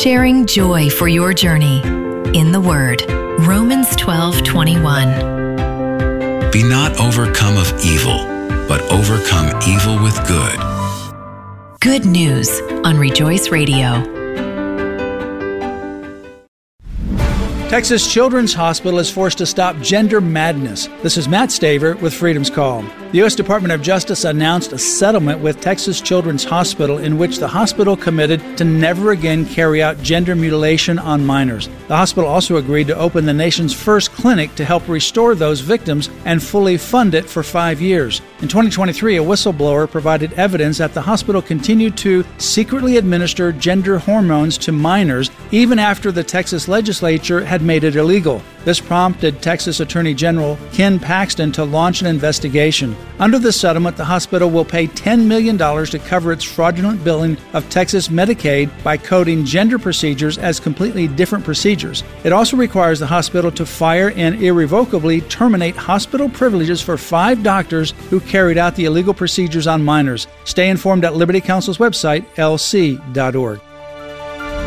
sharing joy for your journey in the Word. Romans 12:21. Be not overcome of evil, but overcome evil with good. Good news on Rejoice Radio. Texas Children's Hospital is forced to stop gender madness. This is Matt Staver with Freedom's Call. The U.S. Department of Justice announced a settlement with Texas Children's Hospital in which the hospital committed to never again carry out gender mutilation on minors. The hospital also agreed to open the nation's first clinic to help restore those victims and fully fund it for 5 years. In 2023, a whistleblower provided evidence that the hospital continued to secretly administer gender hormones to minors even after the Texas legislature had made it illegal. This prompted Texas Attorney General Ken Paxton to launch an investigation. Under the settlement, the hospital will pay $10 million to cover its fraudulent billing of Texas Medicaid by coding gender procedures as completely different procedures. It also requires the hospital to fire and irrevocably terminate hospital privileges for 5 doctors who carried out the illegal procedures on minors. Stay informed at Liberty Counsel's website, lc.org.